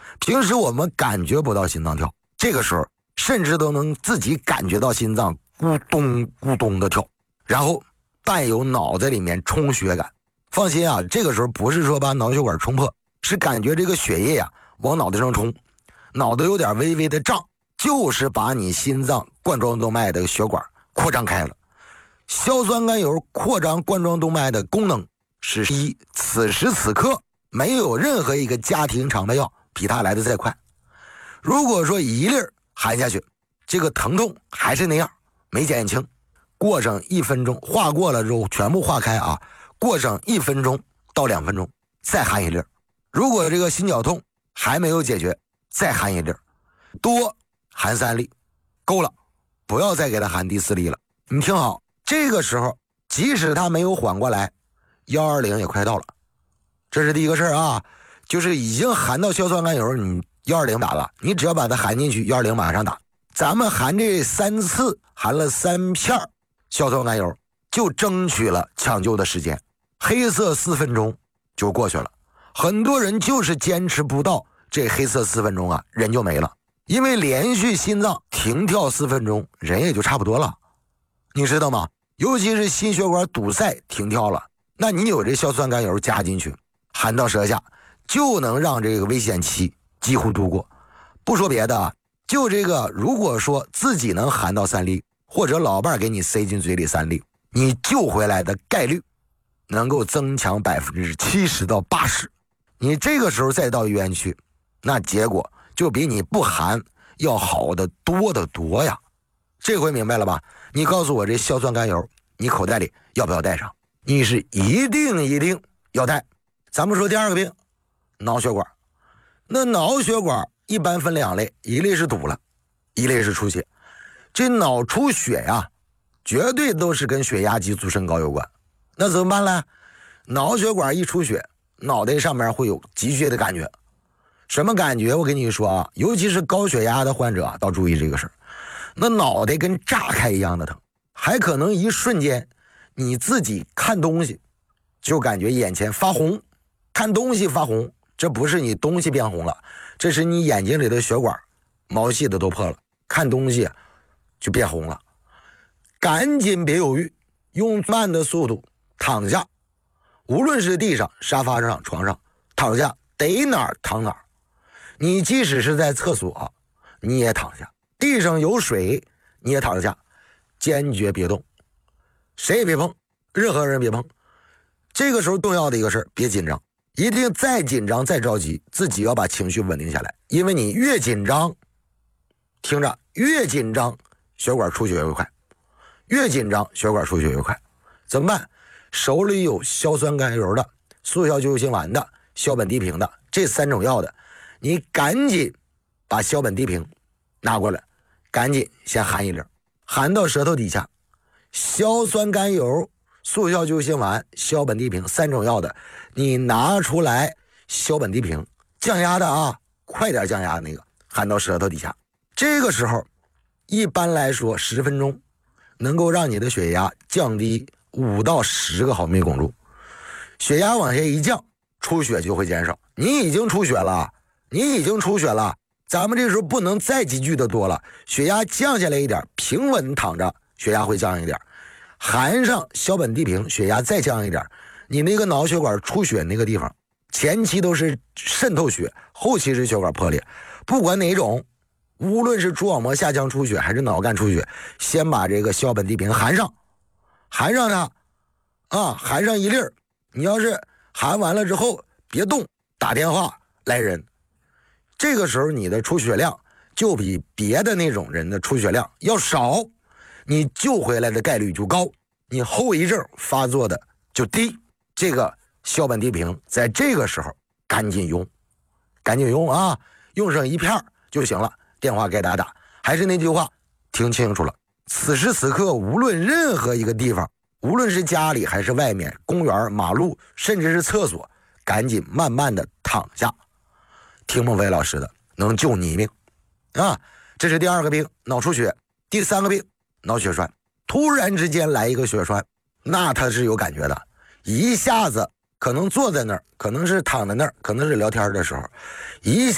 平时我们感觉不到心脏跳，这个时候甚至都能自己感觉到心脏咕咚咕咚的跳，然后伴有脑子里面充血感。放心啊，这个时候不是说把脑血管冲破，是感觉这个血液啊往脑袋上冲，脑袋有点微微的胀，就是把你心脏冠状动脉的血管扩张开了。硝酸甘油扩张冠状动脉的功能是此时此刻没有任何一个家庭常备药比它来的再快。如果说一粒含下去，这个疼痛还是那样，没减轻，过上1分钟，化过了之后全部化开啊，过上1分钟到2分钟再含一粒。如果这个心绞痛还没有解决，再含一粒，多含3粒够了，不要再给他含第4粒了。你听好，这个时候即使他没有缓过来，120也快到了。这是第一个事儿啊，就是已经含到硝酸甘油，你120打了，你只要把它含进去，120马上打。咱们含这3次，含了3片硝酸甘油，就争取了抢救的时间，黑色4分钟就过去了。很多人就是坚持不到这黑色4分钟啊，人就没了。因为连续心脏停跳4分钟，人也就差不多了，你知道吗？尤其是心血管堵塞停跳了，那你有这硝酸甘油加进去，含到舌下，就能让这个危险期几乎度过。不说别的啊，就这个，如果说自己能含到3粒，或者老伴给你塞进嘴里3粒，你救回来的概率能够增强70%到80%。你这个时候再到医院去，那结果就比你不含要好的多得多呀。这回明白了吧？你告诉我这硝酸甘油你口袋里要不要带上？你是一定要带。咱们说第2个病，脑血管。那脑血管一般分2类，一类是堵了，一类是出血。这脑出血呀，绝对都是跟血压激素升高有关。那怎么办呢？脑血管一出血，脑袋上面会有积血的感觉。什么感觉？我跟你说啊，尤其是高血压的患者要注意这个事儿。那脑袋跟炸开一样的疼，还可能一瞬间你自己看东西就感觉眼前发红，看东西发红，这不是你东西变红了，这是你眼睛里的血管毛细的都破了，看东西就变红了。赶紧别犹豫，用慢的速度躺下，无论是地上、沙发上、床上，躺下，逮哪儿躺哪儿。你即使是在厕所，你也躺下，地上有水你也躺下，坚决别动，谁也别碰，任何人别碰。这个时候重要的一个事，别紧张，一定再紧张再着急，自己要把情绪稳定下来。因为你越紧张，听着，越紧张血管出血越快，越紧张血管出血越快。怎么办？手里有硝酸甘油的、速效救心丸的、硝苯地平的，这3种药的，你赶紧把硝苯地平拿过来，赶紧先含一粒，含到舌头底下。硝酸甘油、速效救心丸、硝苯地平3种药的，你拿出来，硝苯地平降压的啊，快点降压的那个，含到舌头底下。这个时候一般来说10分钟能够让你的血压降低5到10个毫米汞柱。血压往下一降，出血就会减少。你已经出血了，咱们这时候不能再积聚的多了，血压降下来一点，平稳躺着，血压会降一点，含上硝苯地平，血压再降一点，你那个脑血管出血那个地方，前期都是渗透血，后期是血管破裂，不管哪种，无论是蛛网膜下腔出血还是脑干出血，先把这个硝苯地平含上它啊，含上1粒。你要是含完了之后别动，打电话来人，这个时候你的出血量就比别的那种人的出血量要少，你救回来的概率就高，你后遗症发作的就低。这个硝苯地平在这个时候赶紧用啊，用上1片就行了。电话该打，还是那句话，听清楚了，此时此刻无论任何一个地方，无论是家里还是外面，公园、马路，甚至是厕所，赶紧慢慢的躺下，听孟非老师的，能救你一命啊！这是第2个病，脑出血。第3个病，脑血栓。突然之间来一个血栓，那他是有感觉的，一下子可能坐在那儿，可能是躺在那儿，可能是聊天的时候，一下